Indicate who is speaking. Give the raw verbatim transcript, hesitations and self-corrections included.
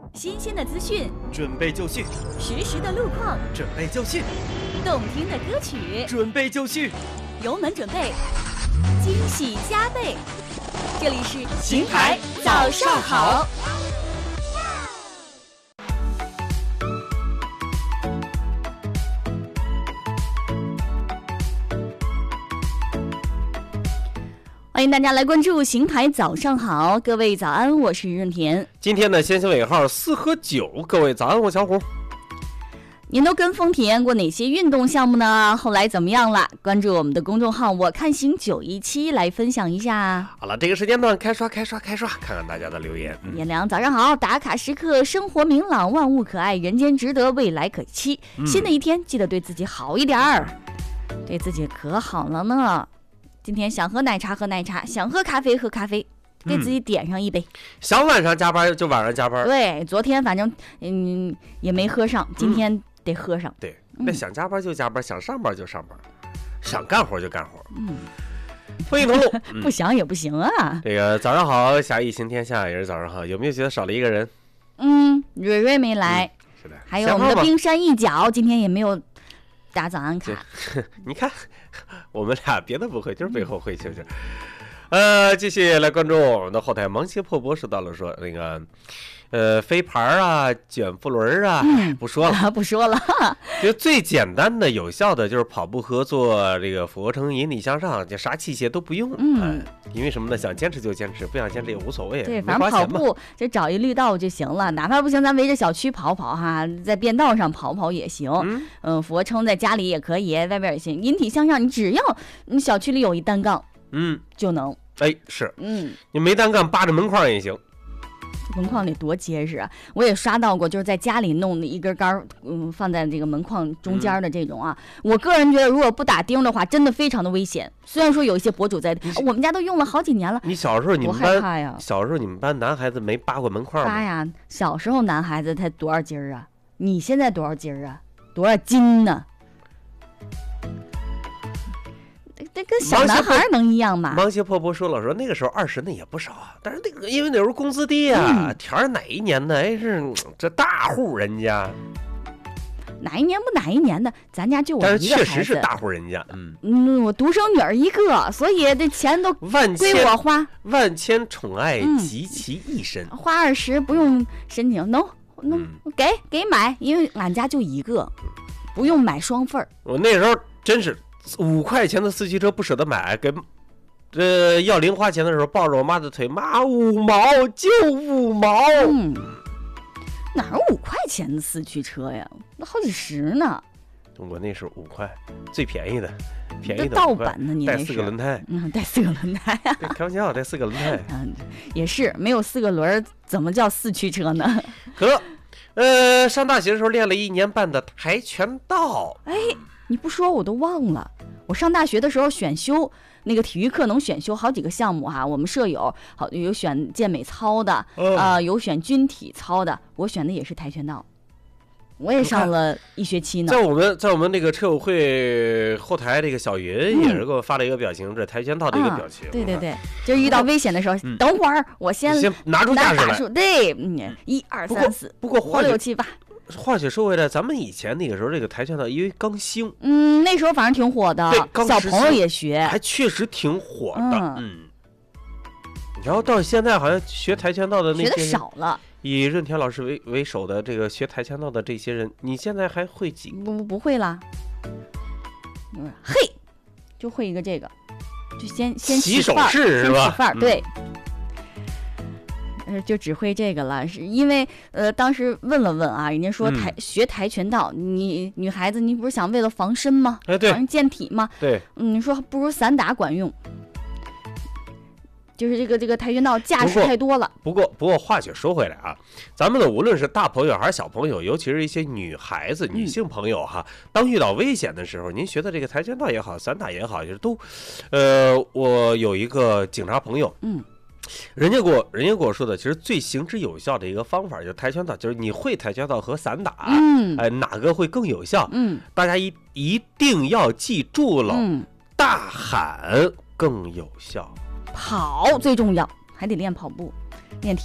Speaker 1: 新鲜的资讯，
Speaker 2: 准备就绪；
Speaker 1: 实时的路况，
Speaker 2: 准备就绪；
Speaker 1: 动听的歌曲，
Speaker 2: 准备就绪。
Speaker 1: 油门准备，惊喜加倍。这里是
Speaker 2: 邢台早上好。
Speaker 1: 欢迎大家来关注邢台早上好，各位早安，我是润田。
Speaker 2: 今天的先行尾号四和九，各位早安，我小虎。
Speaker 1: 您都跟风体验过哪些运动项目呢？后来怎么样了？关注我们的公众号我看行九一七来分享一下。
Speaker 2: 好了，这个时间段开刷开刷开刷，看看大家的留言。
Speaker 1: 嗯、颜良早上好，打卡时刻，生活明朗，万物可爱，人间值得，未来可期。嗯、新的一天记得对自己好一点儿，对自己可好了呢。今天想喝奶茶喝奶茶，想喝咖啡喝咖啡，给自己点上一杯。嗯、
Speaker 2: 想晚上加班就晚上加班。
Speaker 1: 对，昨天反正嗯也没喝上，今天得喝上。
Speaker 2: 嗯、对，那想加班就加班，嗯、想上班就上班，想干活就干活。嗯，欢迎同路，
Speaker 1: 嗯、不想也不行啊。
Speaker 2: 这个早上好，侠义行天下也是早上好，有没有觉得少了一个人？
Speaker 1: 嗯，蕊蕊没来，嗯、
Speaker 2: 是的，
Speaker 1: 还有我们的冰山一角今天也没有打早安卡。
Speaker 2: 你看。我们俩别的不会，就是背后会，就是。呃，继续来关注我们的后台，芒鞋破博士到了说那个，呃，飞盘啊，卷腹轮啊，嗯、不说了，
Speaker 1: 啊、不说了。
Speaker 2: 就最简单的、有效的就是跑步和做这个俯卧撑引体向上，就啥器械都不用。嗯、呃，因为什么呢？想坚持就坚持，不想坚持也无所谓。
Speaker 1: 对，反正跑步就找一绿道就行了，哪怕不行，咱围着小区跑跑哈，在便道上跑跑也行。嗯，嗯俯卧撑在家里也可以，外边也行。引体向上，你只要你小区里有一单杠，嗯，就能。
Speaker 2: 哎，是，嗯，你没单杠扒着门框也行。
Speaker 1: 门框得多结实啊！我也刷到过，就是在家里弄的一根杆，嗯，放在这个门框中间的这种啊。嗯、我个人觉得，如果不打钉的话，真的非常的危险。虽然说有一些博主在，哦、我们家都用了好几年了。
Speaker 2: 你小时候你们
Speaker 1: 班，害怕呀！
Speaker 2: 小时候你们班男孩子没扒过门框吗？
Speaker 1: 扒呀！小时候男孩子才多少斤啊？你现在多少斤啊？多少斤呢？这跟小男孩能一样吗？
Speaker 2: 芒鞋破破说了说那个时候二十那也不少啊，但是那个因为那时候工资低啊，嗯、田儿哪一年的？哎，是这大户人家，
Speaker 1: 哪一年不哪一年的？咱家就我一个孩子，
Speaker 2: 但是确实是大户人家。嗯
Speaker 1: 嗯，我独生女儿一个，所以这钱都归我花，
Speaker 2: 万千宠爱集其一身，
Speaker 1: 嗯、花二十不用申请，能能、嗯、给给买，因为俺家就一个，不用买双份儿。
Speaker 2: 我那时候真是。五块钱的四驱车不舍得买，给呃要零花钱的时候抱着我妈的腿，妈五毛就五毛。
Speaker 1: 嗯，哪有五块钱的四驱车呀？那好几十呢。
Speaker 2: 我那是五块，最便宜的，便宜的
Speaker 1: 盗版的，你那
Speaker 2: 是带四个轮胎，
Speaker 1: 嗯，带四个轮胎啊。
Speaker 2: 开玩笑，带四个轮胎。
Speaker 1: 嗯，也是没有四个轮，怎么叫四驱车呢？
Speaker 2: 可，呃，上大学的时候练了一年半的跆拳道。
Speaker 1: 哎。你不说我都忘了，我上大学的时候选修那个体育课能选修好几个项目哈，我们舍友好有选健美操的，啊、嗯呃、有选军体操的，我选的也是跆拳道，我也上了一学期呢。
Speaker 2: 在我们在我们那个车友会后台，这个小云也是给我发了一个表情，嗯、这跆拳道的一个表情。啊、
Speaker 1: 对对对，就是遇到危险的时候，嗯、等会儿我先
Speaker 2: 先拿出架势来。
Speaker 1: 对，嗯，一二三四，
Speaker 2: 不过
Speaker 1: 五六七八。
Speaker 2: 话说说回来，咱们以前那个时候，这个跆拳道因为刚兴，
Speaker 1: 嗯，那时候反正挺火的，小朋友也学，
Speaker 2: 还确实挺火的，嗯。嗯然后到现在好像学跆拳道的那些
Speaker 1: 学的少了，
Speaker 2: 以任田老师为为首的这个学跆拳道的这些人，你现在还会几？
Speaker 1: 不不会啦，嘿，就会一个这个，就先先
Speaker 2: 起手势是吧？
Speaker 1: 起范儿，对。就只会这个了，是因为呃，当时问了问啊，人家说跆、嗯、学跆拳道，你女孩子你不是想为了防身吗？
Speaker 2: 哎，对，
Speaker 1: 防健体吗？
Speaker 2: 对，
Speaker 1: 嗯，你说不如散打管用，就是这个这个跆拳道架势太多了。
Speaker 2: 不过不过话却说回来啊，咱们的无论是大朋友还是小朋友，尤其是一些女孩子、女性朋友哈，嗯、当遇到危险的时候，您学的这个跆拳道也好，散打也好，就是都，呃，我有一个警察朋友，嗯。人家给我，人家跟我说的，其实最行之有效的一个方法就是跆拳道，就是你会跆拳道和散打，嗯，哎，哪个会更有效？嗯，大家一一定要记住了，嗯，大喊更有效，
Speaker 1: 跑最重要，还得练跑步。